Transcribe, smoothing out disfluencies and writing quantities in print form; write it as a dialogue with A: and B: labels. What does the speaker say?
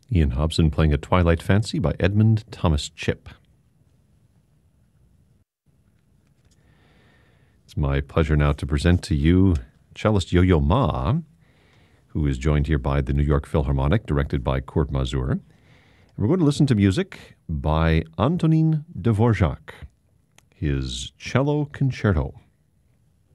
A: Ian Hobson playing a Twilight Fancy by Edmund Thomas Chipp. It's my pleasure now to present to you cellist Yo-Yo Ma, who is joined here by the New York Philharmonic, directed by Kurt Masur. And we're going to listen to music by Antonin Dvorak, his Cello Concerto.